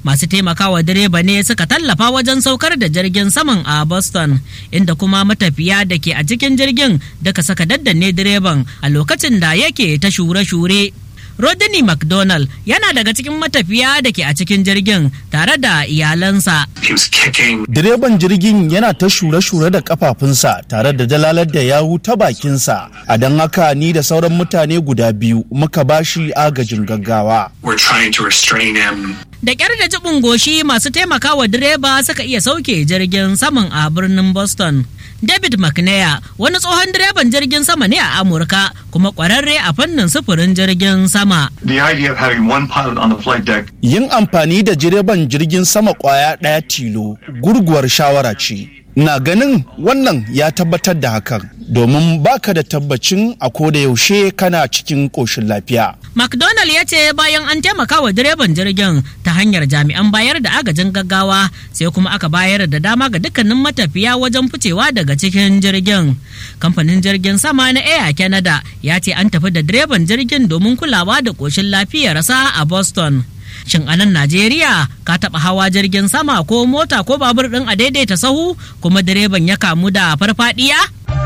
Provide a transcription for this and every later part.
Masu taimakawa direba ne suka tallafa wajen saukar da jirgin saman a Boston, inda kuma matafiya da ke a cikin jirgin daga saka daddanne direban a lokacin da yake ta shure-shure. Rodney McDonald yana daga cikin matafiya da ke a cikin jirgin tare da iyalansa. Direban jirgin yana ta shure-shure da kafafunsa tare da dalalar da yawu ta bakinsa. A don haka ni da sauran mutane guda biyu muka bashi agajin gaggawa. Da ƙyar da jibin goshi masu taimakawa direba suka iya sauke jirgin saman a birnin Boston. David McNair wani tsohon direban jirgin sama ne a Amurka kuma ƙwararre a fannin sufurin jirgin sama. Yin amfani da direban jirgin sama ƙwaya ɗaya tilo gurguwar shawara ce. Na ganin wannan ya tabbatar da hakan domin baka da tabbacin a koda yaushe kana cikin ƙoshin lafiya. McDonald ya ce bayan an taimaka wa direban jirgin ta hanyar jami'an bayar da agajin gaggawa sai kuma aka bayar da dama ga dukkanin matafiya wajen ficewa daga cikin jirgin. Kamfanin jirgin sama na Air Canada ya ce an tafi da direban jirgin domin kulawa da ƙoshin lafiyarsa a Boston. Shin a nan Najeriya ka taɓa hawa jirgin sama ko mota ko babur ɗin a daidaita sahu kuma direban ya kamu da farfaɗiya?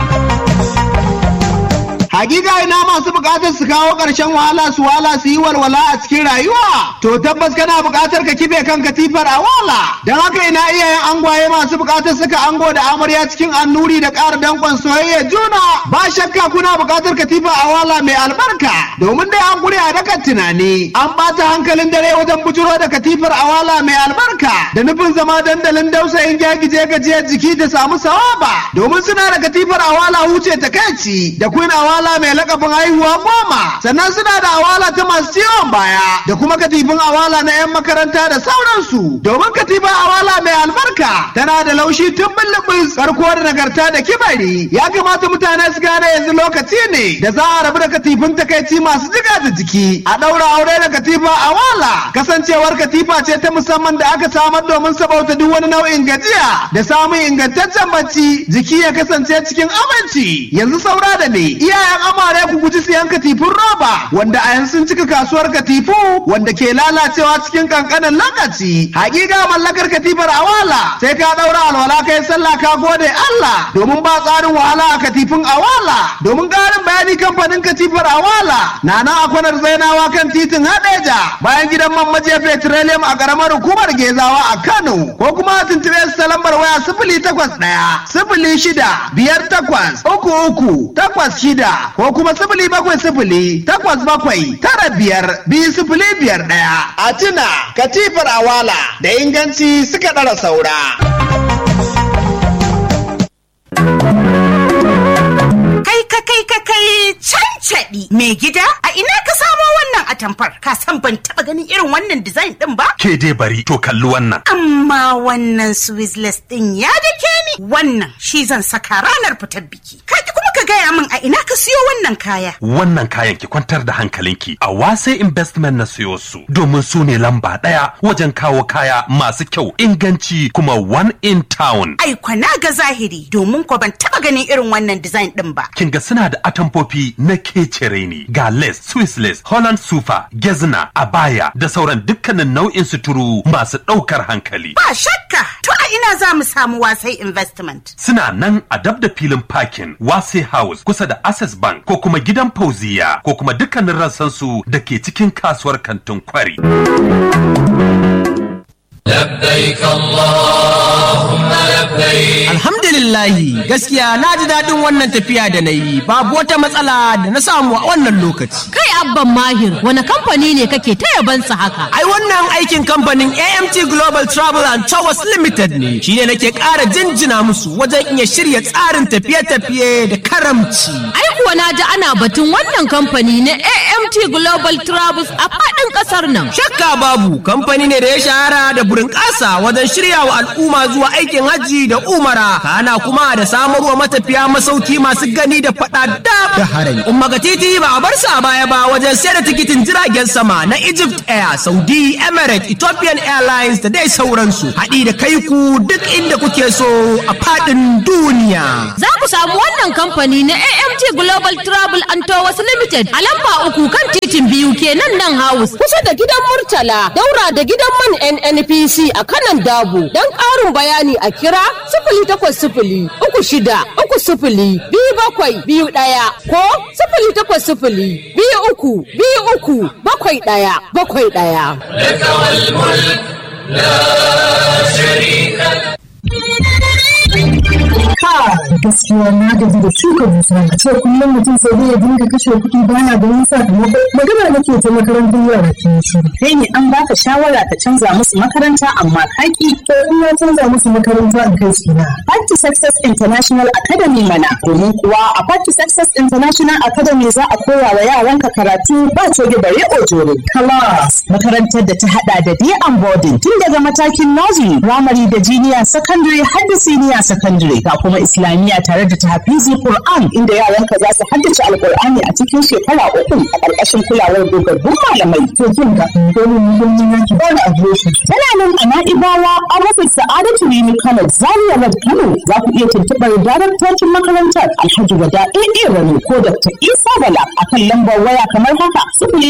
Hakika ina masu bukatar su kawo ƙarshen wahala su yi walwala a cikin rayuwa. To tabbas kana bukatar ka kife kan katifar a wala. Don haka ina iyayen angwaye masu bukatar saka ango da amarya cikin annuri da ƙara dankon soyayya juna. Ba shakka kuna bukatar katifar a wala mai albarka. Domin dai an gure a dakan tunani. An ɓata hankalin dare wajen bujuro da katifar a wala mai albarka. Da nufin zama dandalin dausayin gyagije gajiyar jiki da samu sawaba. Domin suna da katifar a wala huce takaici da queen awala mai lakabin haihuwa 10, sannan suna da awala ta masu ciwon baya da kuma katifin awala na 'yan makaranta da sauransu. Domin katifin awala mai albarka tana da laushi tun bulbus, karko da nagarta da kibari. Ya kamata mutane su gane yanzu lokaci ne da za a rabu da katifin takaici masu jiga da jiki a ɗaura aure da katifa awala. Kasancewar katifa ce ta musamman da aka samar domin sabauta duk wani nau'in gajiya da samun ingantaccen bacci, jiki ya kasance cikin aminci. Yanzu saura da me iyayen amare ku guji siyan katifun roba wanda a yanzu sun cika kasuwar katifu wanda ke lalacewa cikin kankanin lokaci. Hakika mallakar katifar awala sai ka daura alwala kai sallah ka gode Allah domin ba tsarin wahala a katifin awala. Domin ƙarin bayani kamfanin katifar awala na nan a kwanar Zainawa kan titin Hadeja bayan gidan man maje petroleum a karamar hukumar Gezawa a Kano, ko kuma tuntube su ta lambar waya 081-06-58-33-86 ko kuma 070-8-7-9-5-2-0-5-1. A tuna katifar awala da inganci suka ɗara saura. Kai cancaɗi mai gida a ina ka samo wannan atamfar? Ka san ban taɓa ganin irin wannan design ɗin ba? Ke dai bari to kalli wannan. Amma wannan Swissless ɗin ya dake ni. Wannan shi zan saka ranar fitar biki. Kaji kuma ka gaya min a ina ka siyo wannan kaya? Wannan kayan ki kwantar da hankalinki, a Wase Investment na siyo su domin su ne lamba ɗaya wajen kawo kaya masu kyau, inganci kuma one in town. Ai kwana ga zahiri domin ko ban taɓa ganin irin wannan design ɗin ba. Kin ga suna da atamfofi na kecere ne, ga lace, Swiss lace, Holland sufa, gezna, abaya da sauran dukkanin nau'in suturu masu ɗaukar hankali. Ba shakka, to a ina za mu samu Wasai Investment? Suna nan a dab da filin parking Wase House kusa da Access Bank ko kuma gidan Fauziya ko kuma dukkanin rassansu da ke cikin kasuwar kantin Kwari. لبيك اللهم لبيك. Alhamdulillahi, gaskiya na ji daɗin wannan tafiya da na yi, babu wata matsala da na samu a wannan lokaci. Kai Abban Mahir, wani kamfani ne kake ta yabansa haka? Ai wannan aikin kamfanin AMT Global Travel and Tours Limited ne, shi ne nake ƙara jinjina musu wajen iya shirya tsarin tafiye-tafiye da karamci. Ai kuwa na ji ana batun wannan kamfani na AMT Global Travels a faɗin ƙasar nan. Shakka babu, kamfani ne da ya shahara da burin ƙasa wajen shirya wa al'umma zuwa aikin hajji da umara, kana kuma da samarwa matafiya masauki masu gani da faɗa da harami. Umma ga titi ba a bar sa baya ba wajen sayar da tikitin jiragen sama na Egypt Air, Saudi, Emirates, Ethiopian Airlines da dai sauransu. Haɗi da kai ku duk inda kuke so a faɗin duniya. Za ku samu wannan kamfani na AMT Global Travel and Tours Limited a lamba 3 kan titin BUK ke nan House kusa da gidan Murtala daura da gidan man NNPC a kanan Dabo. Don ƙarin bayani a kira 0800 36 2721 ko 0800 23 7171. لك والملك لا شريك لك. Gaskiya na gaji da shuka dusa a ce kullum mutum sai zai dinga kashe kuɗi baya ganin sakamako. Magana nake ta makarantar yara ke shiru. Kai ne an baka shawara ka canza musu makaranta amma kaki. To in na canza musu makaranta in kai su na. Party Success International Academy mana. Domin kuwa a Party Success International Academy za a koya wa yaranka karatu ba coge bare ojoro. Class. Makarantar da ta hada da day and boarding tun daga matakin nursery, primary da junior secondary har da senior secondary ga kuma islamiyya tare da tahfizi Qur'an inda yaranka za su haddace alqur'ani a cikin shekara 3 a ƙarƙashin kulawar dogaggun malamai. To kin ga dole mun yi naki ba da adireshi. Tana nan a Na'ibawa a rufin Sa'adatu Rimi Kano Zaria Road Kano za ku iya tuntuɓar daraktocin makarantar Alhaji Wada AA Rani ko Dr. Isa Bala akan lambar waya kamar haka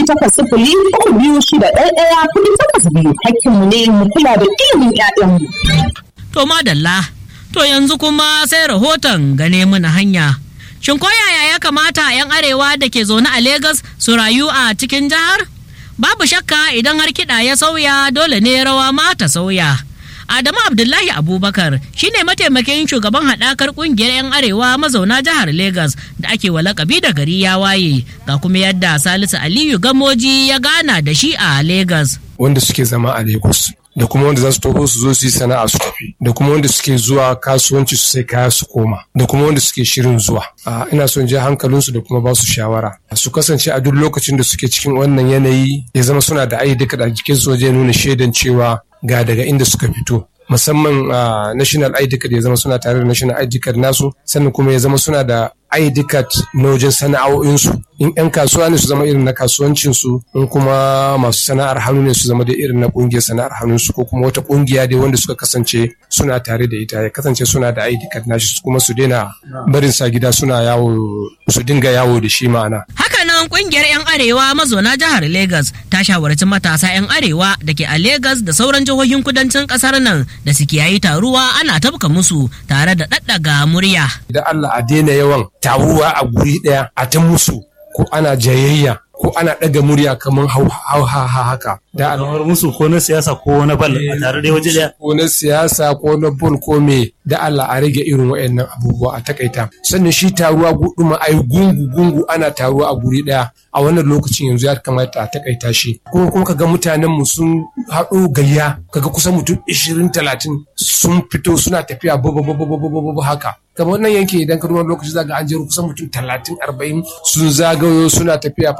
0800-3261-482. Hakkinmu ne mu kula da ilimin 'ya'yanmu. To madalla, to yanzu kuma sai rahoton gane mana hanya. Shin ko yaya ya kamata 'yan arewa da ke zaune a Legas su rayu a cikin jihar? Babu shakka idan har kiɗa ya sauya dole ne rawa ma ta sauya. Adamu Abdullahi Abubakar shine mataimakin shugaban haɗakar ƙungiyar 'yan arewa mazauna jihar Legas da ake wa lakabi da gari ya waye, ga kuma yadda Salisu Aliyu Gamoji ya gana da shi a Legas. Wanda suke zama a Lagos da kuma wanda za su taho su zo su yi sana'a su tafi, da kuma wanda suke zuwa kasuwanci su sai kaya su koma, da kuma wanda suke shirin zuwa. Ina son je hankalinsu da kuma ba su shawara su kasance a duk lokacin da suke cikin wannan yanayi ya zama suna da duka da jikin su waje nuna shaidan cewa ga daga inda suka fito, musamman national ID card ya zama suna tare da national ID card nasu, sannan kuma ya zama suna da ID card na wajen sana'o'insu. In 'yan kasuwa ne su zama irin na kasuwancinsu, in kuma masu sana'ar hannu ne su zama da irin na ƙungiyar sana'ar hannunsu, ko kuma wata ƙungiya dai wanda suka kasance suna tare da ita, ya kasance suna da ID card nashi kuma su daina barin sa gida suna yawo, su dinga yawo da shi ma'ana. Hakanan ƙungiyar 'yan arewa mazauna jihar Legas ta shawarci matasa 'yan arewa da ke a Legas da sauran jihohin kudancin ƙasar nan da su kiyayi taruwa ana tafka musu tare da ɗaɗɗaga murya. Idan Allah a daina yawan taruwa a guri ɗaya a ta musu ko ana jayayya ko ana ɗaga murya kamar haka. Da al'amar musu ko na siyasa ko na bal a tare da waje ɗaya. Ko na siyasa ko na bal ko me, da Allah a rage irin waɗannan abubuwa a takaita. Sannan shi taruwa guduma a yi gungu ana taruwa a guri ɗaya. A wannan lokacin yanzu ya kamata a takaita shi. Kuma kaga mutanen mu sun haɗo gayya, kaga kusan mutum 20-30 sun fito suna tafiya babu haka. Kamar wannan yanki idan ka duba lokaci zaga an jero kusan mutum 30-40 sun zagayo suna tafiya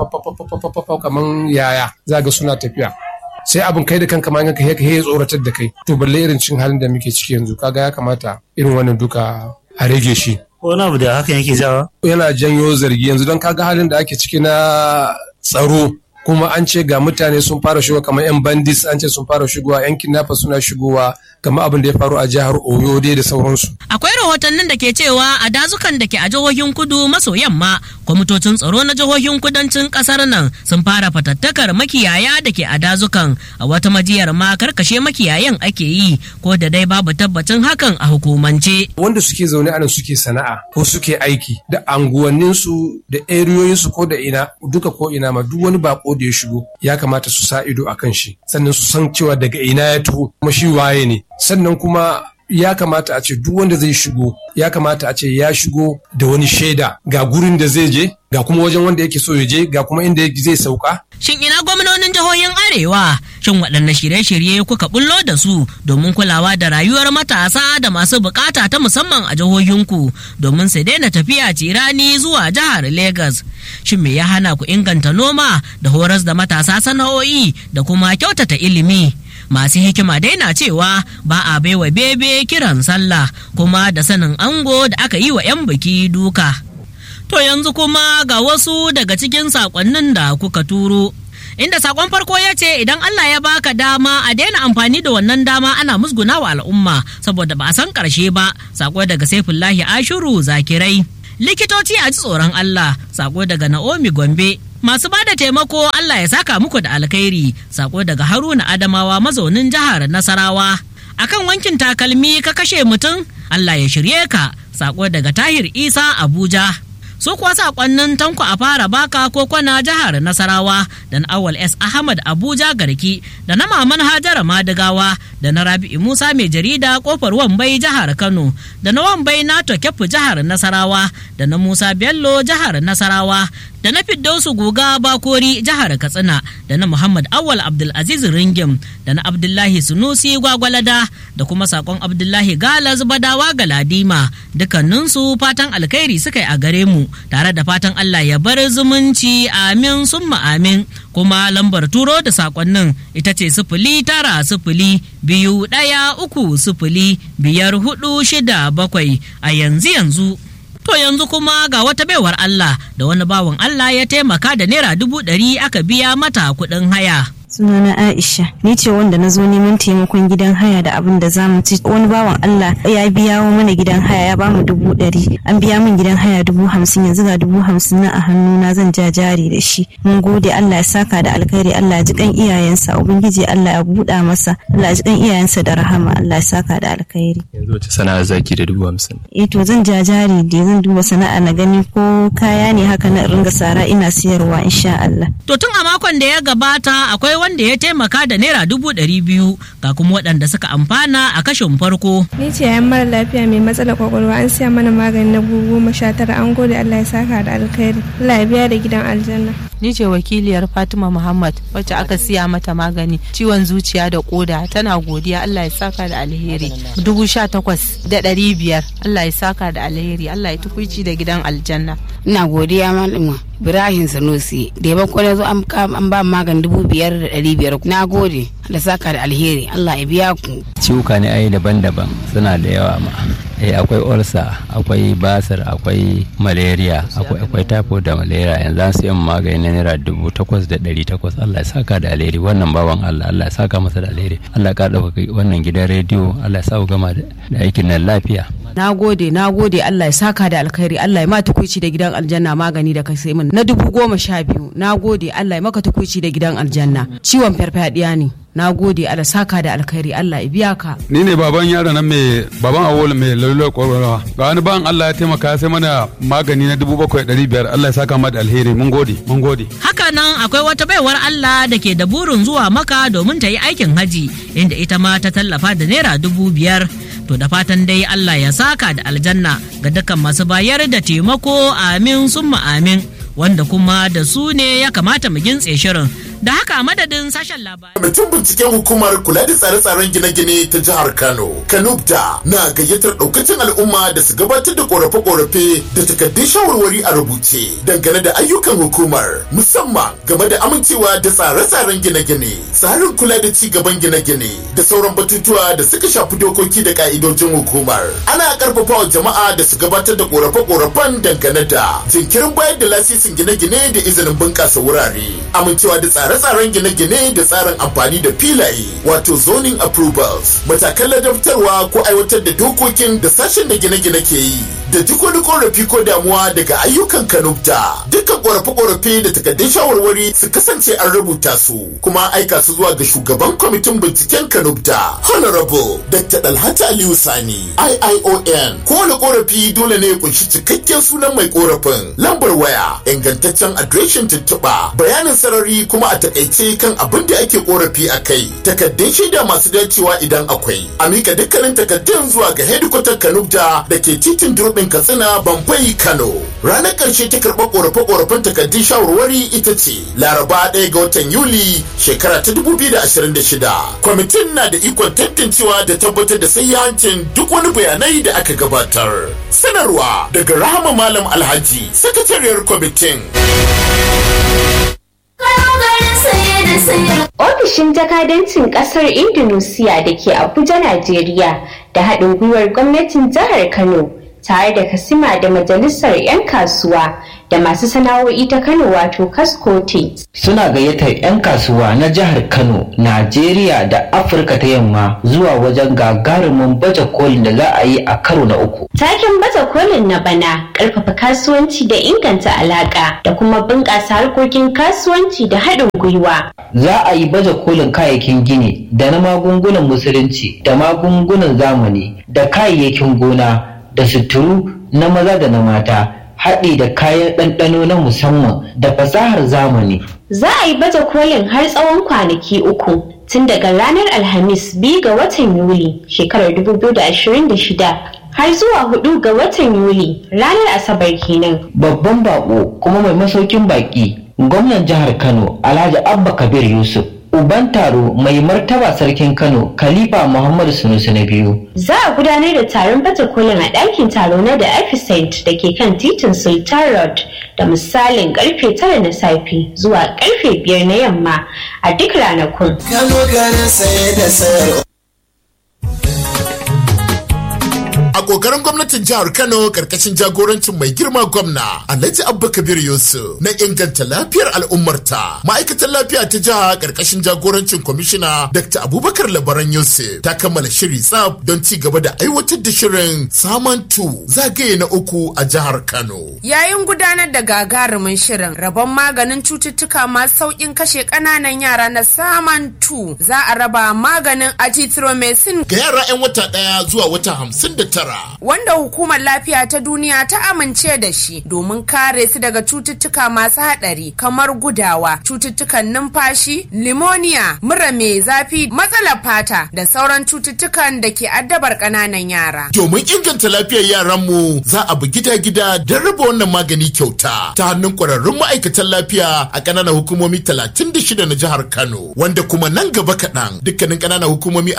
kamar yaya zaga suna tafiya. Sai abin kai da kanka ma yanka ya tsoratar da kai. To balle irin cin halin da muke ciki yanzu, kaga ya kamata irin wannan duka a rage shi. Wani abu da hakan yake jawa? Yana janyo zargi yanzu don kaga halin da ake ciki na tsaro, kuma an ce ga mutane sun fara shigowa kamar 'yan bandits, an ce sun fara shigowa, 'yan kidnapper suna shigowa, kamar abin da ya faru a jihar Oyo dai da sauransu. Akwai rahotannin da ke cewa a dazukan da ke a jihohin kudu maso yamma, kwamitocin tsaro na jihohin kudancin kasar nan sun fara fatattakar makiyaya da ke a dazukan. A wata majiyar ma karkashe makiyayan ake yi, ko da dai babu tabbacin hakan a hukumance. Wanda suke zaune anan suke sana'a ko suke aiki da anguwanninsu da eriyoyinsu ko da ina duka ko ina ma, duk wani bako da ya shigo ya kamata su sa ido a kan shi, sannan su san cewa daga ina ya taho kuma shi waye ne. Sannan kuma ya kamata a ce duk wanda zai shigo ya kamata a ce ya shigo da wani shaida, ga gurin da zai je, ga kuma wajen wanda yake so ya je, ga kuma inda zai sauka. Shin ina gwamnonin jihohin Arewa? Shin waɗanne shirye-shirye kuka bullo da su domin kulawa da rayuwar matasa da masu bukata ta musamman a jihohinku domin su daina tafiya cirani zuwa jihar Legas? Shin me ya hana ku inganta noma da horas da matasa sana'o'i da kuma kyautata ilimi? Masu hikima dai na cewa ba a baiwa bebe kiran sallah, kuma da sanin ango da aka yi wa 'yan biki duka. To yanzu kuma ga wasu daga cikin saƙonnin da kuka turo. Inda saƙon farko ya ce idan Allah ya baka dama a daina amfani da wannan dama ana musguna wa al'umma saboda ba a san ƙarshe ba. Saƙo daga Saifullahi Ashiru Zakirai. Likitoci a ji tsoron Allah. Saƙo daga Naomi Gombe. Masu ba da taimako Allah ya saka muku da alkhairi, sako daga Haruna Adamawa mazaunin jihar Nasarawa. Akan wankin takalmi ka kashe mutum, Allah ya shirye ka, sako daga Tahir Isa Abuja. Su kuwa sakonnin Tanko a fara baka ko kwana jihar Nasarawa da na Awal S Ahmad Abuja Garki da na Maman Hajara Madigawa da na Rabi'u Musa mai jarida kofar Wambai jihar Kano da na Wambai Nato Kefu jihar Nasarawa da na Musa Bello jihar Nasarawa da na Fiddausu Guga Bakori jihar Katsina da na Muhammad Awal Abdulaziz Ringim da na Abdullahi Sunusi Gwagwalada da kuma sakon Abdullahi Galaz Badawa Galadima. Dukkaninsu fatan alkhairi suka yi a gare mu tare da fatan Allah ya bar zumunci, amin summa amin. Kuma lambar turo da sakonnin ita ce 09002130547 a yanzu. To yanzu kuma ga wata baiwar Allah da wani bawan Allah ya taimaka da naira 100 aka biya mata kuɗin haya. Sunana Aisha, ni ce wanda na zo neman taimakon gidan haya da abin da za mu ci. Wani bawan Allah ya biya mana gidan haya, ya bamu 100. An biya min gidan haya 50,000, yanzu ga 50,000 na a hannuna, zan ja jari da shi. Mun gode, Allah ya saka da alkhairi, Allah ya ji kan iyayensa, ubangiji Allah ya buɗa masa, Allah ya ji kan iyayensa da rahama, Allah ya saka da alkhairi. Yanzu wace sana'a zaki da 50,000? To zan ja jari da zan duba sana'a na gani ko kaya ne haka na ringa sara ina siyarwa insha Allah. To tun a makon da ya gabata akwai wanda ya taimaka da naira 200,000 ga kuma waɗanda suka amfana a kashin farko. Ni ce yayan mara lafiya mai matsalar kwakwalwa, an siya mana magani na 19,000. An gode, Allah ya saka da alkhairi, Allah ya biya da gidan aljanna. Ni ce wakiliyar Fatima Muhammad wacce aka siya mata magani ciwon zuciya da koda, tana godiya, Allah ya saka da alheri. 18,500 Allah ya saka da alheri, Allah ya tukuici da gidan aljanna. Ina godiya malama Ibrahim Sanusi da ya bako zo an ba magani 5,500. Na gode, Allah saka da alheri, Allah ya biya ku. Ciwuka ne ai daban-daban, suna da yawa ma. Akwai ulcer, akwai basir, akwai malaria, akwai typhoid da malaria. Yanzu an siyan magani na naira 8,800. Allah ya saka da alheri, wannan bawan Allah, Allah ya saka masa da alheri. Allah ya ɗauka wannan gidan rediyo, Allah ya sa gama da aikin nan lafiya. Na gode, Allah ya saka da alkhairi, Allah ya ma tukuici da gidan aljanna. Magani da kai sai min na 12,000. Na gode, Allah ya maka tukuici da gidan aljanna. Ciwon farfadiya ne. Na gode, Allah saka da alkhairi, Allah ya biya ka. Ni ne baban yaron nan baban Awol mai lalurar kwakwalwa. Ga wani ban Allah ya taimaka sai mana magani na 7,500. Allah ya saka ma da alheri, mun gode. Haka nan akwai wata baiwar Allah da ke da burin zuwa Maka domin ta yi aikin haji, inda ita ma ta tallafa da naira 5,000. To da fatan dai Allah ya saka da aljanna ga dukkan masu bayar da taimako, amin summa amin, wanda kuma da su ne ya kamata mu gintse shirin. Da haka madadin sashen labarai. Kwamitin binciken hukumar kula da tsare-tsaren gine-gine ta jihar Kano, Kanubda, na gayyatar daukacin al'umma da su gabatar da korafe-korafe da takardun shawarwari a rubuce dangane da ayyukan hukumar, musamman game da amincewa da tsare-tsaren gine-gine, tsarin kula da ci gaban gine-gine da sauran batutuwa da suka shafi dokoki da ka'idojin hukumar. Ana karfafa wa jama'a da su gabatar da korafe-korafen dangane da jinkirin bayar da lasisin gine-gine da izinin bunƙasa wurare, amincewa da tsare-tsaren gine-gine da tsarin amfani da filaye wato zoning approvals, matakan ladabtarwa ko aiwatar da dokokin da sashen da gine-gine ke yi, da duk wani korafi ko damuwa daga ayyukan Kanubda. Dukkan korafe-korafe da takardun shawarwari su kasance an rubuta su kuma aika su zuwa ga shugaban kwamitin binciken Kanubda, Honorable Dr. Dalhata Aliyu Sani, IION. Kowane korafi dole ne ya kunshi cikakken sunan mai korafin, lambar waya, ingantaccen adireshin tuntuɓa, bayanin sarari kuma a takaice kan abin da ake korafi a kai, takardun shaida masu dacewa idan akwai. A mika dukkanin takardun zuwa ga hedikwatar Kanubda da ke titin Durbin Katsina, Bamfai, Kano. Ranar ƙarshe ta karɓar korafe-korafen takardun shawarwari ita ce Laraba 1 ga watan Yuli shekara ta 2026. Kwamitin na da ikon tantancewa da tabbatar da sayyancin duk wani bayanai da aka gabatar. Sanarwa daga Rahama Malam Alhaji, sakatariyar kwamitin. Ofishin jakadancin kasar Indonesia da ke Abuja, Najeriya da haɗin gwiwar gwamnatin jihar Kano tare da kasima da majalisar 'yan kasuwa da masu sana'o'i ta Kano wato Kaskote. Suna gayyatar 'yan kasuwa na jihar Kano, Najeriya da Afirka ta yamma zuwa wajen gagarumin baje kolin da za a yi a karo na 3. Taken baje kolin na bana ƙarfafa kasuwanci da inganta alaƙa da kuma bunƙasa harkokin kasuwanci da haɗin gwiwa. Za a yi baje kolin kayayyakin gini da na magungunan musulunci da magungunan zamani da kayayyakin gona da suturu na maza da na mata. Haɗi da kayan ɗanɗano na musamman da fasahar zamani. Za a yi baje kolin har tsawon kwanaki 3 tun daga ranar Alhamis 2 ga watan Yuli shekarar 2026 har zuwa 4 ga watan Yuli ranar Asabar kenan. Babban bako kuma mai masaukin baki gwamnan jihar Kano Alhaji Abba Kabir Yusuf. Uban taro mai martaba sarkin Kano Khalifa Muhammadu Sunusi na biyu. Za a gudanar da taron baje kolin a ɗakin taro na da Epicent da ke kan titin Sultan Road da misalin karfe 9 na safe zuwa karfe 5 na yamma a duk ranakun. Kano garin saye da sayarwa. A kokarin gwamnatin jihar Kano karkashin jagorancin mai girma gwamna Alhaji Abba Kabir Yusuf na inganta lafiyar al'ummarta. Ma'aikatar lafiya ta jiha karkashin jagorancin kwamishina Dr. Abubakar Labaran Yusuf ta kammala shiri tsaf don ci gaba da aiwatar da shirin Samantu zagaye na 3 a jihar Kano. Yayin gudanar da gagarumin shirin rabon maganin cututtuka masu sauƙin kashe ƙananan yara na Samantu, za a raba maganin azithromycin ga yara 'yan wata 1 zuwa wata 59. Wanda hukumar lafiya ta duniya ta amince da shi domin kare su daga cututtuka masu haɗari kamar gudawa, cututtukan numfashi, limoniya, mura mai zafi, matsalar fata da sauran cututtukan da ke addabar ƙananan yara. Domin inganta lafiyar yaranmu za a bi gida-gida don raba wannan magani kyauta ta hannun ƙwararrun ma'aikatan lafiya a ƙananan hukumomi 36 na jihar Kano, wanda kuma nan gaba kaɗan dukkanin ƙananan hukumomi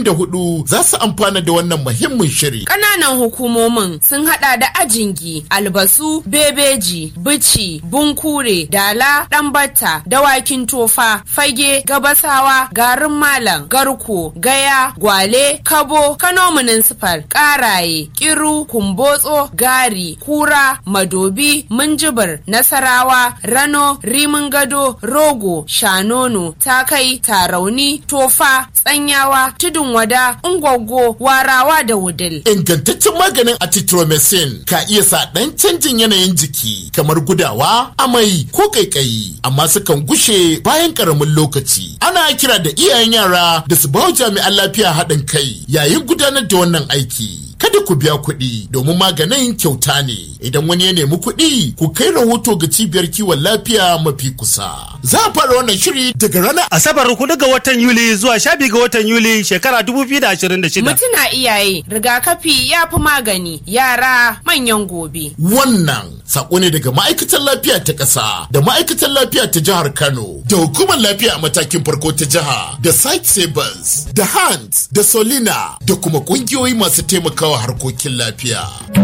44 za su amfana da wannan muhimmin shiri. Ƙananan hukumomin sun hada da Ajingi, Albasu, Bebeji, Bici, Bunkure, Dala, Ɗanbata, Dawakin Tofa, Fage, Gabasawa, Garin Malam, Garko, Gaya, Gwale, Kabo, Kano Municipal, Ƙaraye, Kiru, Kumbotso, Gari, Kura, Madobi, Minjibir, Nasarawa, Rano, Rimin Gado, Rogo, Shanono, Takai, Tarauni, Tofa, Tsanyawa, Tudun Wada, Ungwaggo, Warawa da Wudil. Ingantaccen maganin azithromycin ka iya sa ɗan canjin yanayin jiki kamar gudawa, amai ko kaikayi, amma sukan gushe bayan ƙaramin lokaci. Ana kira da iyayen yara da su bawa jami'an lafiya haɗin kai yayin gudanar da wannan aiki. Kada ku biya kuɗi domin maganin kyauta ne. Idan wani ya nemi kuɗi, ku kai rahoto ga cibiyar kiwon lafiya mafi kusa. Za a fara wannan shiri daga ranar Asabar 4 ga watan Yuli zuwa 12 ga watan Yuli shekara 2026. Mutuna iyaye, rigakafi ya fi magani, yara manyan gobe. Wannan sako ne daga ma'aikatar lafiya ta ƙasa da ma'aikatar lafiya ta jihar Kano da hukumar lafiya a matakin farko ta jiha da Site Savers da Hands da Solina da kuma ƙungiyoyi masu taimakawa harkokin lafiya.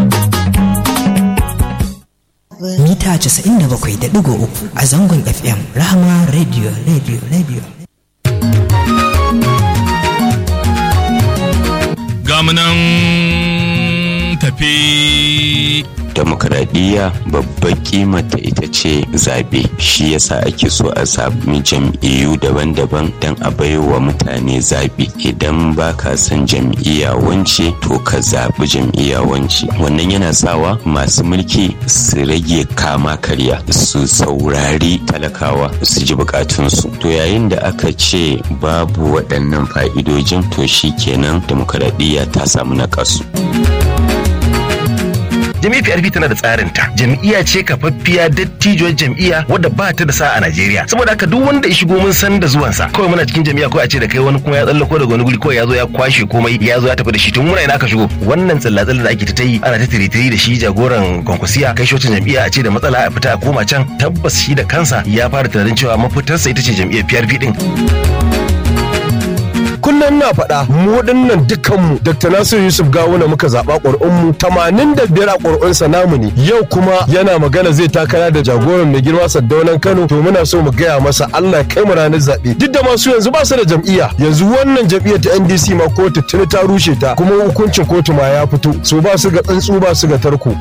Mita 97.3 a zangon FM Rahama Radio. Gamunan tafi. Demokradiyya babbar kimata ita ce zabe, shi yasa ake so a sami jam'iyyu daban-daban don a baiwa mutane zabi. Idan ba ka san jam'iyya wance to ka zaɓi jam'iyya wance. Wannan yana sawa masu mulki su rage kama karya, su saurari talakawa, su ji bukatunsu. To yayin da aka ce babu waɗannan fa'idojin, to shi kenan demokradiyya ta samu naƙasu. Jami'ar PRP tana da tsarinta. Jam'iyya ce kafaffiya dattijuwar jam'iyya wadda ba ta da sa a Najeriya. Saboda haka duk wanda ya shigo mun san da zuwansa. Kawai muna cikin jam'iyya ko a ce da kai wani kuma ya tsallako daga wani guri ko ya zo ya kwashe komai ya zo ya tafi da shi tun muna ina ka shigo. Wannan tsallatsalla da ake ta yi ana ta tiritiri da shi jagoran kwankwasiya kai shocin jam'iyya a ce da matsala a fita a koma can, tabbas shi da kansa ya fara tunanin cewa mafitarsa ita ce jam'iyyar PRP din. kullum na faɗa mu dinnan dukkanmu Dr. Nasiru Yusuf Gawuna muka zaɓa ƙuri'unmu 85 a ƙuri'unsa namu ne. Yau kuma yana magana zai takara da jagoran mai girma Saddaunan Kano, to muna so mu gaya masa Allah ya kai mu ranar zaɓe. Duk da masu yanzu ba su da jam'iyya, yanzu wannan jam'iyyar ta NDC ma kotu tuni ta rushe ta, kuma hukuncin kotu ma ya fito, so ba su ga tsuntsu ba su ga tarko.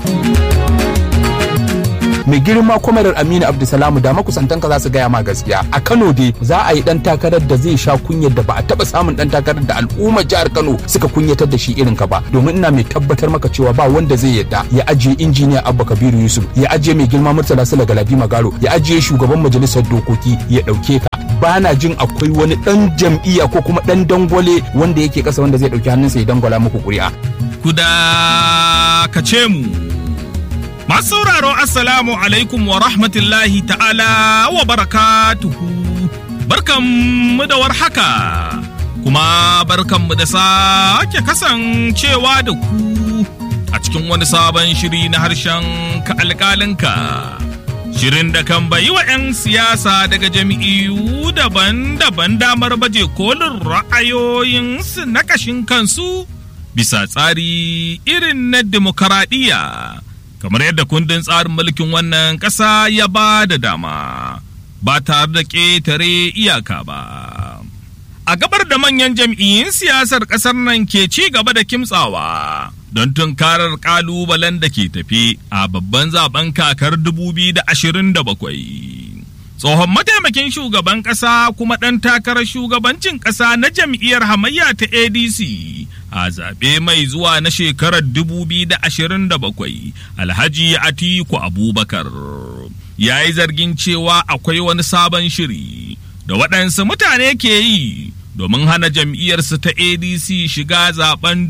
mai girma kwamarar Aminu Abdulsalamu da makusantanka za su gaya ma gaskiya. A Kano dai za a yi dan takarar da zai sha kunyar da ba a taba samun dan takarar da al'ummar jihar Kano suka kunyatar da shi irin ka ba, domin ina mai tabbatar maka cewa ba wanda zai yadda ya ajiye injiniya Abba Kabiru Yusuf, ya ajiye mai girma Murtala Sula Galabi Magaro, ya ajiye shugaban majalisar dokoki ya dauke ka. Bana jin akwai wani dan jam'iyya ko kuma dan dangwale wanda yake kasa wanda zai dauki hannunsa ya dangwala muku kuri'a. Kuda ka ce mu. Masu sauraro assalamu alaikum wa rahmatullahi ta'ala wa barakatuhu. Barkanmu da warhaka, kuma barkanmu da sake kasancewa da ku a cikin wani sabon shiri na harshen ka alƙalinka. Shirin da kan bayi wa 'yan siyasa daga jami'u daban-daban damar baje kolin ra'ayoyinsu na kashin kansu bisa tsari irin na demokaradiyya. Kamar yadda kundin tsarin mulkin wannan ƙasa ya ba da dama, ba tare da ƙetare iyaka ba. A gabar da manyan jam'iyyun siyasar ƙasar nan ke ci gaba da kimtsawa don tunkarar ƙalubalen da ke tafi a babban zaben kakar 2027. Tsohon mataimakin shugaban ƙasa kuma ɗan takarar shugabancin ƙasa na jam'iyyar hamayya ta ADC a zaɓe mai zuwa na shekarar 2027, Alhaji Atiku Abubakar ya yi zargin cewa akwai wani sabon shiri da waɗansu mutane ke yi domin hana jam'iyyarsu ta ADC shiga zaben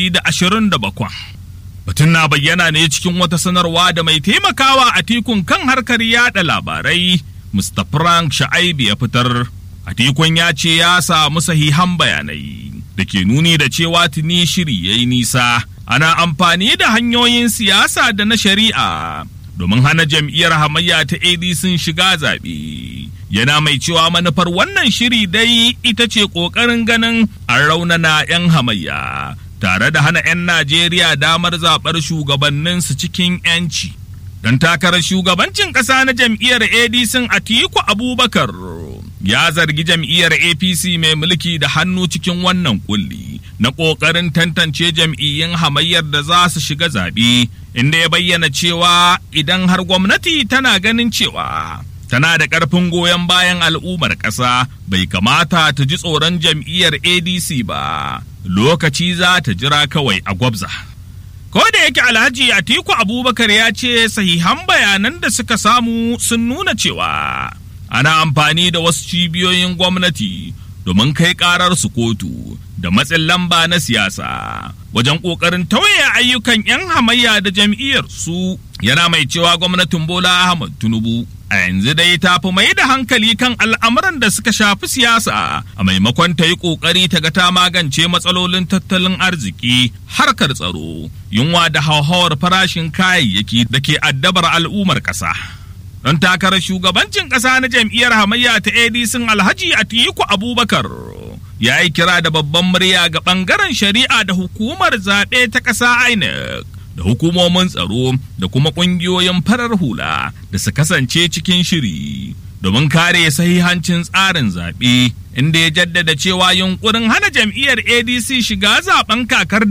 2027. Batun na bayyana ne cikin wata sanarwa da mai taimakawa Atikun kan harkar yada labarai Mr. Frank Sha'aibu ya fitar. Atikun ya ce ya samu sahihan bayanai da ke nuni da cewa tuni shiri ya yi nisa, ana amfani da hanyoyin siyasa da na shari'a domin hana jam'iyyar hamayya ta ADC shiga zaɓe. Yana mai cewa manufar wannan shiri dai ita ce ƙoƙarin ganin an raunana 'yan hamayya tare da hana 'yan Najeriya damar zaɓar shugabanninsu cikin 'yanci. Don takarar shugabancin ƙasa na jam'iyyar ADC Atiku Abubakar ya zargi jam'iyyar APC mai mulki da hannu cikin wannan kulli na ƙoƙarin tantance jam'iyyun hamayyar da za su shiga zaɓe, inda ya bayyana cewa idan har gwamnati tana ganin cewa tana da ƙarfin goyon bayan al'ummar ƙasa, bai kamata ta ji tsoron jam'iyyar ADC ba, lokaci za ta jira kawai a gwabza. Ko da yake Alhaji Atiku Abubakar ya ce sahihan bayanan da suka samu sun nuna cewa ana amfani da wasu cibiyoyin gwamnati domin kai karar su kotu da matsin lamba na siyasa wajen ƙoƙarin tauye ayyukan 'yan hamayya da jam'iyyar su. Yana mai cewa gwamnatin Bola Ahmed Tinubu a yanzu dai ta fi mai da hankali kan al'amuran da suka shafi siyasa a maimakon ta yi ƙoƙari ta ga ta magance matsalolin tattalin arziki, harkar tsaro, yunwa da hauhawar farashin kayayyaki da ke addabar al'ummar ƙasa. Don takarar shugabancin ƙasa na jam'iyyar hamayya ta ADC Alhaji Atiku Abubakar ya yi kira da babban murya ga ɓangaren shari'a da hukumar zaɓe ta ƙasa INEC da hukumomin tsaro da kuma ƙungiyoyin farar hula da su kasance cikin shiri domin kare sahihancin tsarin zaɓe, inda ya jaddada cewa yunkurin hana jam'iyyar ADC shiga zaben kakar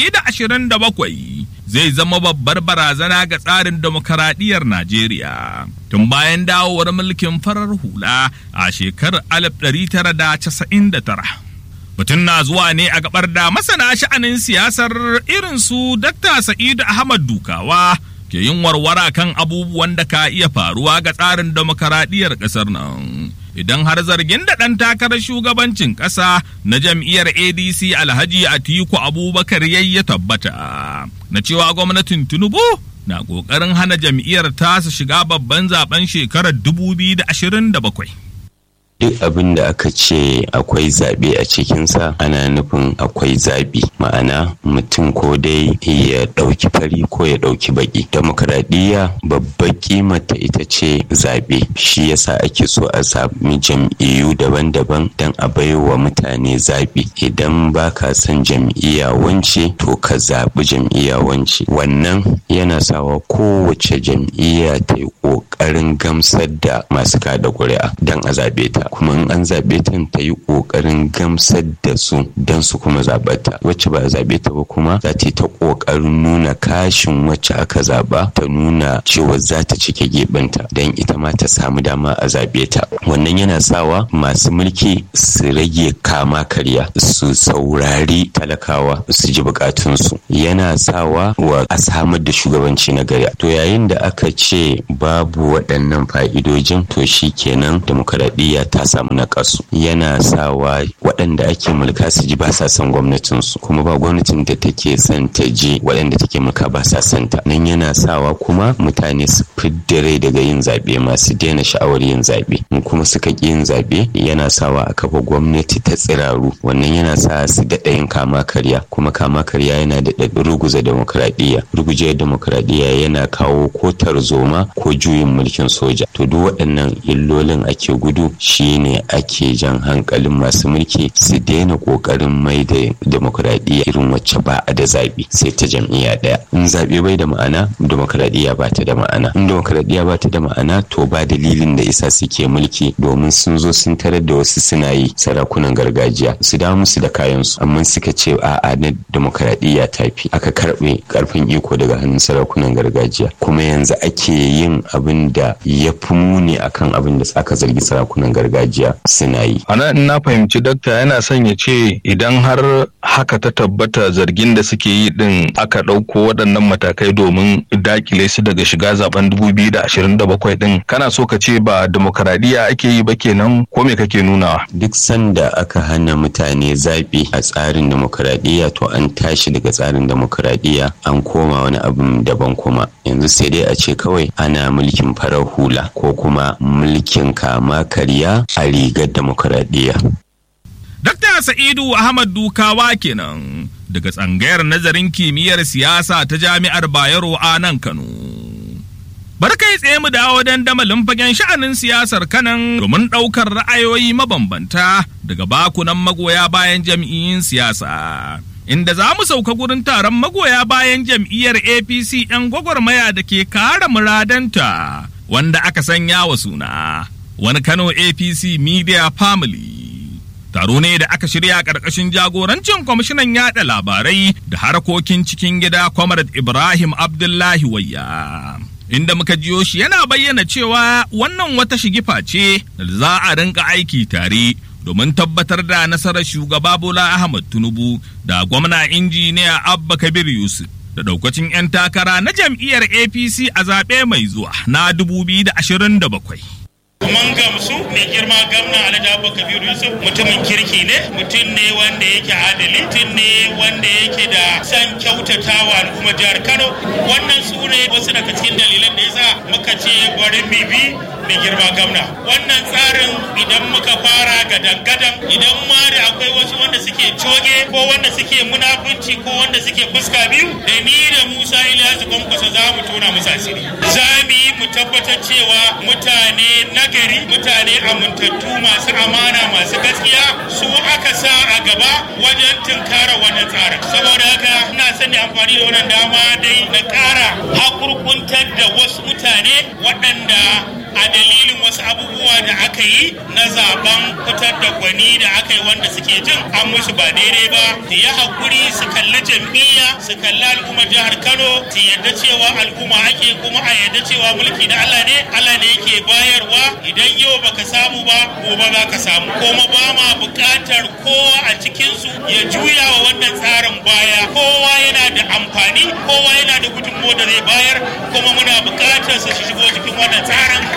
2027 zai zama babbar barazana ga tsarin demokaradiyyar Najeriya tun bayan dawowar mulkin farar hula a shekarar 1999. Batun na zuwa ne a gabar da masana sha'anin siyasar irin su Dr. Sa'idu Ahmad Dukawa ke yin warwara kan abubuwan da ka iya faruwa ga tsarin demokaradiyyar ƙasar nan. Idan har zargin da ɗan takarar shugabancin ƙasa na jam'iyyar ADC Alhaji Atiku Abubakar ya tabbata na cewa gwamnatin Tinubu na ƙoƙarin hana jam'iyyar ta su shiga babban zaben shekarar 2027. duk abin da aka ce akwai zaɓe a cikinsa ana nufin akwai zaɓi, ma'ana mutum ko dai ya ɗauki fari ko ya ɗauki baƙi. Demokradiyya babbar kimata ita ce zaɓe, shi yasa ake so a sami jam'iyyu daban-daban don a baiwa mutane zaɓi. Idan ba ka son jam'iyya wance to ka zaɓi jam'iyya wance. Wannan yana sawa kowace jam'iyya ta yi ƙoƙarin gamsar da masu kada ƙuri'a don a zaɓe ta, kuma in an zaɓe ta yi ƙoƙarin gamsar da su don su kuma zaɓa ta. Wacce ba a zaɓe ta ba kuma za ta yi ta ƙoƙarin nuna kashin wacce aka zaɓa, ta nuna cewa za ta cike gebenta don ita ma ta samu dama a zaɓe ta. Wannan yana sawa masu mulki su rage kama karya, su saurari talakawa su ji bukatunsu, yana sawa wa a samar da shugabanci na gari. To yayin da aka ce babu waɗannan fa'idojin, to shi kenan demokradiyya ta samu naƙasu. Yana sawa waɗanda ake mulka su ji ba sa son gwamnatinsu, kuma ba gwamnatin da take son ta ji waɗanda take mulka ba sa son ta. Nan yana sawa kuma mutane su fidda rai daga yin zaɓe, masu daina sha'awar yin zaɓe. In kuma suka ƙi yin zaɓe, yana sawa a kafa gwamnati ta tsiraru. Wannan yana sa su daɗa yin kama karya, kuma kama karya yana da ruguza demokradiyya. Rugujewar demokradiyya yana kawo ko tarzoma ko juyin mulkin soja. To duk waɗannan illolin ake gudu, shine ake jan hankalin masu mulki su daina ƙoƙarin mai da demokradiyya irin wacce ba a da zaɓe sai ta jam'iyya ɗaya. In zaɓe bai da ma'ana, demokradiyya ba ta da ma'ana. In demokradiyya ba ta da ma'ana, to ba dalilin da isa suke mulki, domin sun zo sun tarar da wasu suna yi, sarakunan gargajiya su dawo musu da kayansu, amma suka ce a'a na demokradiyya ta fi, aka karɓe karfin iko daga hannun sarakunan gargajiya, kuma yanzu ake yin abin da ya fi muni akan abin da aka zargi sarakunan gargajiya suna yi. Ana na fahimci dakta yana son ya ce idan har haka ta tabbata zargin da suke yi din aka ɗauko waɗannan matakai domin dakile su daga shiga zaben 2027 din, kana so ka ce ba demokradiyya ake yi ba kenan, ko me kake nunawa? Duk sanda aka hana mutane zaɓi a tsarin demokradiyya, to an tashi daga tsarin demokradiyya an koma wani abin daban. Kuma yanzu sai dai a ce kawai ana mulkin farar hula ko kuma mulkin kama karya a rigar demokradiyya. Dr. Sa'idu Ahmad Dukawa kenan daga tsangayar nazarin kimiyyar siyasa ta Jami'ar Bayero a nan Kano. Barkai tsaye mu dawo dandamalin fagen sha'anin siyasar Kanan domin ɗaukar ra'ayoyi mabambanta daga bakunan magoya bayan jam'iyyun siyasa. Inda za mu sauka gurin taron magoya bayan jam'iyyar APC 'yan gwagwarmaya da ke kare muradanta, wanda aka sanya wa suna wani Kano APC Media Family. Taro ne da aka shirya ƙarƙashin jagorancin kwamishinan yaɗa labarai da harkokin cikin gida Comrade Ibrahim Abdullahi Wayya. Inda muka jiyo shi yana bayyana cewa wannan wata shigifa ce da za a rinka aiki tare domin tabbatar da nasarar shugaba Bola Ahmad Tinubu da gwamna injiniya Abba Kabir Yusuf da daukacin 'yan takara na jam'iyyar APC a zaɓe mai zuwa na 2027. Mun gamsu mai girma gwamna Alhaji Abba Kabir Yusuf mutumin kirki ne, mutum ne wanda yake adali, mutum ne wanda yake da san kyautatawa kuma jihar Kano. Wannan su ne wasu daga cikin dalilan da yasa muka ce bari bibi mai girma gwamna. Wannan tsarin idan muka fara gadan-gadan, idan ma da akwai wasu wanda suke coge ko wanda suke munafunci ko wanda suke fuska biyu, da ni da Musa Ilyasu Kwankwasa za mu tona musu asiri. Za mu yi mu tabbatar cewa mutane nagari, mutane amintattu, masu amana, masu gaskiya su aka sa a gaba wajen tunkara wannan tsarin. Saboda haka ina son amfani da wannan dama dai na ƙara hakurkuntar da wasu mutane waɗanda a dalilin wasu abubuwa da aka yi na zaben fitar da gwani da aka yi wanda suke jin an musu ba daidai ba, su yi hakuri su kalli jam'iyya, su kalli al'ummar jihar Kano, su yadda cewa al'umma ake kuma a yadda cewa mulki na Allah ne yake bayarwa. Idan yau baka samu ba gobe za ka samu, kuma ba ma buƙatar kowa a cikinsu ya juya wa wannan tsarin baya. Kowa yana da amfani, kowa yana da gudunmawa da zai bayar, kuma muna buƙatar su shigo cikin wannan tsarin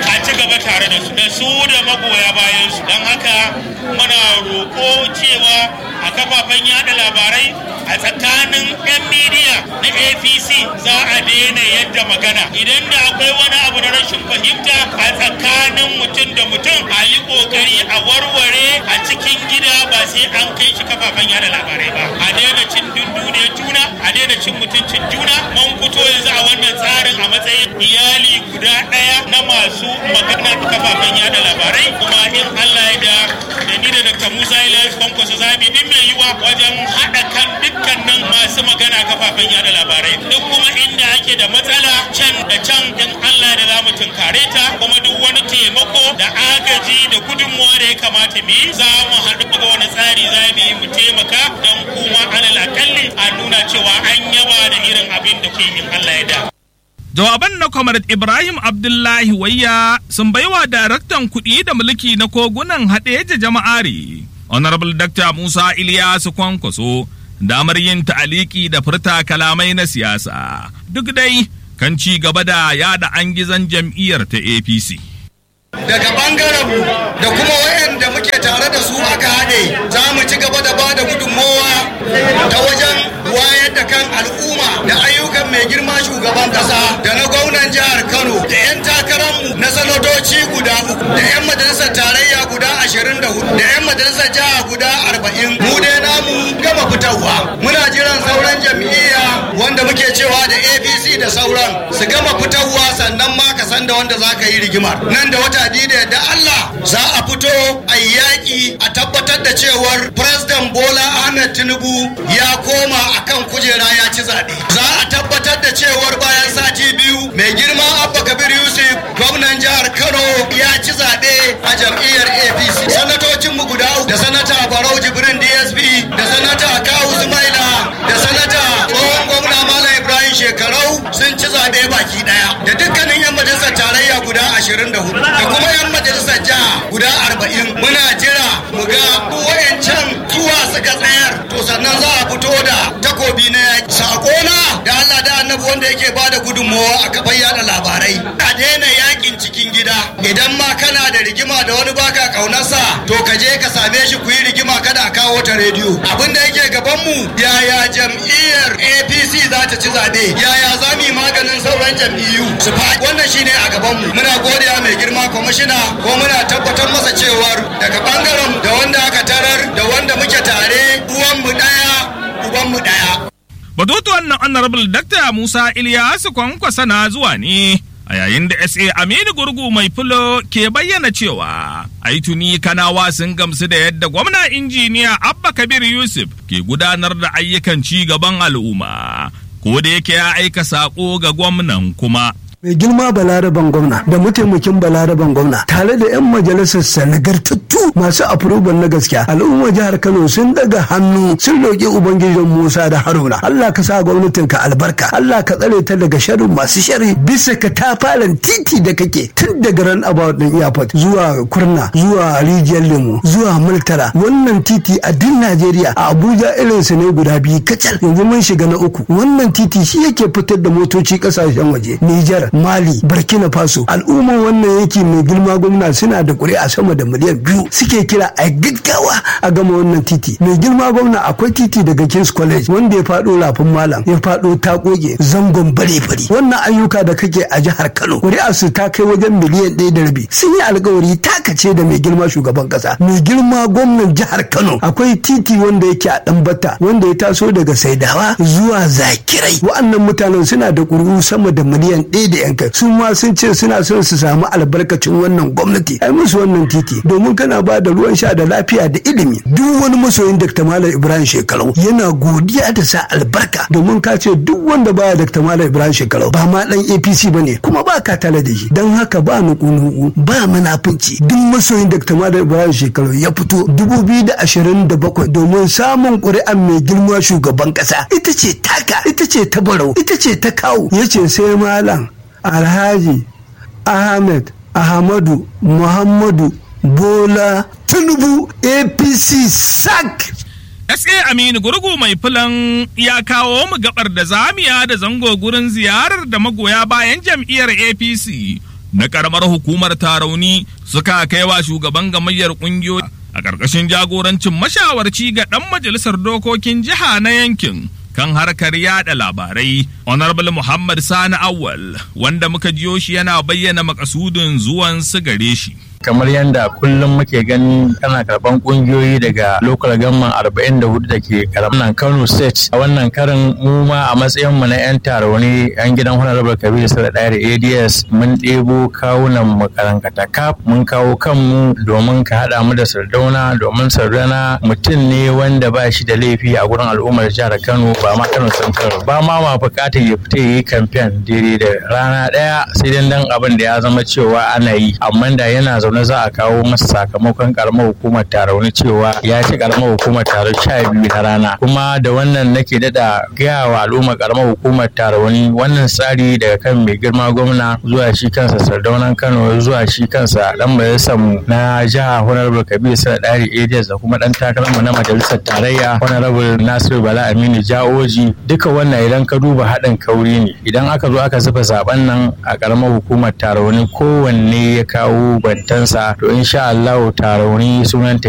a ci gaba tare da su da magoya bayan su. Don haka muna roƙo cewa a kafafen yada labarai a tsakanin 'yan midiya na APC za a daina yadda magana. Idan da akwai wani abu na rashin fahimta a tsakanin mutum da mutum, a yi ƙoƙari a warware a cikin gida ba sai an kai shi kafafen yada labarai ba. A daina cin dunduniyar juna, a daina cin mutuncin juna. Mun fito yanzu a wannan tsarin a matsayin iyali guda ɗaya na masu maganar kafafen yada labarai, kuma in Allah ya da ni da Dr. Musa Ilyas Kwankwaso za mu yi mai yiwa wajen haɗa kan dukkanin masu magana kafafen yada labarai. Duk kuma inda ake da matsala can da can in Allah da za mu tunkare ta, kuma duk wani taimako da agaji da gudunmuwa da ya kamata mu yi za mu haɗu ga wani tsari za mu yi mu taimaka don kuma alal akalli a nuna cewa an yaba da irin abin da ke in Allah ya da. Jawaban na Comrade Ibrahim Abdullahi Wayya sun baiwa daraktan kuɗi da mulki na kogunan Haɗeja Jama'are, Honorable Dr. Musa Ilyasu Kwankwaso, damar yin ta'aliki da furta kalamai na siyasa, duk dai kan ci gaba da yada an gizon jam'iyyar ta APC. Daga ɓangarenmu da kuma wayanda muke tare da su aka haɗe, za mu ci gaba da ba da gudunmowa ta wajen wayar da kan al'umma da ayyukan mai girma shugaban ƙasa da na gwamnan jihar Kano da 'yan takararmu na sanatoci guda 3 da 'yan majalisar tarayya guda 24 da 'yan majalisar jiha guda 40. Mu dai namu gama fitarwa. Muna jiran sauran jam'iyya wanda muke cewa da APC da sauran su gama fitarwa, sannan ma ka san da wanda za ka yi rigimar. Nan da wata biyu da yadda Allah za a fito a yaƙi a tabbatar da cewar President Bola Ahmed Tinubu ya koma akan kujera ya ci zaɓe. Za a tabbatar da cewar bayan sati biyu mai girma Abba Kabir Yusuf gwamnan jihar Kano ya ci zaɓe a jam'iyyar APC. Sanatocinmu guda 3 da sanata Barau Jibrin DSP da sanata Kawu Sumaila da sanata tsohon gwamna Malam Ibrahim Shekarau sun ci zaɓe baki ɗaya, da dukkanin 'yan majalisar tarayya guda 24 da kuma 'yan majalisar jiha guda 40. Muna jira mu ga wayancan zuwa suka tsayar, to sannan za a fito da takobi na yaki. Sakona da Allah da Annabi wanda yake bada gudunmawa a kafar yada labarai, a daina yakin cikin gida. Idan ma kana da rigima da wani baka kaunarsa, to ka je ka same shi ku yi rigima, kada a kawo ta rediyo. Abin da yake gaban mu, yaya jam'iyyar APC za ta ci zabe, yaya za mu yi maganin sauran jam'iyyu su faɗi. Wannan shine a gaban mu. Muna godiya mai girma kwamishina, ko muna tabbatar masa cewar daga bangaren da wanda aka tarar da wanda muke tare, uwanmu ɗaya ubanmu ɗaya. Batutuwan nan Honorable Dr. Musa Ilyasu Kwankwasa na zuwa ne a yayin da SA Aminu Gurgu mai fulo ke bayyana cewa ai tuni Kanawa sun gamsu da yadda gwamna injiniya Abba Kabir Yusuf ke gudanar da ayyukan ci gaban al'umma, ko da yake ya aika sako ga gwamnan kuma. Mai girma balaraban gwamna da mataimakin balaraban gwamna tare da 'yan majalisar nagartattu masu approval na gaskiya, al'ummar jihar Kano sun daga hannu sun roƙi ubangijin Musa da Haruna, Allah ka sa gwamnatin ka albarka, Allah ka tsare ta daga sharrin masu sharri, bisa ka tafalan titi da kake tun daga ran about din airport zuwa Kurna zuwa Rijiyar Lemu zuwa Multara. Wannan titi a duk Najeriya, a Abuja irin su ne guda 2 kacal, yanzu mun shiga na 3. Wannan titi shi yake fitar da motoci kasashen waje, Nijar, Mali, Burkina Faso. Al'umman wannan yake mai girma gwamna suna da ƙuri'a sama da miliyan 2, suke kira a gaggawa a gama wannan titi. Mai girma gwamna akwai titi daga King's College wanda ya faɗo Rafin Malam, ya faɗo Takoge, Zangon Bare-bare. Wannan ayyuka da kake a jihar Kano, ƙuri'a su ta kai wajen miliyan 1.5. Sun yi alƙawari takace da mai girma shugaban ƙasa. Mai girma gwamnan jihar Kano, akwai titi wanda yake a Ɗanbata wanda ya taso daga Saidawa zuwa Zakirai. Wa'annan mutanen suna da ƙuri'u sama da miliyan 1 yanka, su ma sun ce suna son su samu albarkacin wannan gwamnati, ai musu wannan titi, domin kana ba da ruwan sha da lafiya da ilimi. Duk wani masoyin Dr. Malam Ibrahim Shekarau yana godiya da sa albarka, domin ka ce duk wanda baya Dr. Malam Ibrahim Shekarau ba ma dan APC bane, kuma ba ka tare da shi. Dan haka ba nuku ba munafunci. Duk masoyin Dr. Malam Ibrahim Shekarau ya fito 2027 domin samun ƙuri'an mai girma shugaban ƙasa. Ita ce taka, ita ce ta Barau, ita ce ta Kawu. Yace sai Malam Alhaji Ahmadu Muhammadu Bola Tinubu APC SAC. SA Aminu Gurgu mai fulan ya kawo mu gabar da zamiya da zango gurin ziyarar da magoya bayan jam'iyyar APC na karamar hukumar Tarauni suka kai wa shugaban gamayyar kungiyoyi a ƙarƙashin jagorancin mashawarci ga ɗan majalisar dokokin jiha na yankin kan harkar yada labarai Honorable Muhammad Sani Awal, wanda muka jiyo shi yana bayyana makasudin zuwan su gare shi. Kamar yadda kullum muke gani kana karban kungiyoyi daga local government 44 da ke karamnan Kano State. A wannan karin mu ma a matsayin mu na yan Tarauni yan gidan Honorable Kabiru Sala Daire ADS mun ɗebo kawunan mu karankata kaf mun kawo kanmu domin ka hada mu da Sardauna, domin Sardauna mutum ne wanda ba shi da laifi a gurin al'ummar jihar Kano, ba ma Kano Central ba ma bukatar ya fita yi campaign daidai da rana daya sai dan abin da ya zama cewa ana yi, amma da yana na za a kawo masa sakamakon karamar hukumar Tarauni cewa ya ci karamar hukumar Tarauni 12 na rana. Kuma da wannan nake dada gaya wa al'ummar karamar hukumar Tarauni wannan tsari daga kan mai girma gwamna zuwa shi kansa Sardaunan Kano zuwa shi kansa dan majalisar mu na jiha Honorable Kabiru Sala Daire ADS da kuma dan takararmu na majalisar tarayya Honorable Nasiru Bala Aminu Jaoji, duka wannan idan ka duba haɗin kauri ne. Idan aka zo aka zuba zaben nan a karamar hukumar Tarauni kowanne ya kawo bantan to insha Allah Tarauni sunanta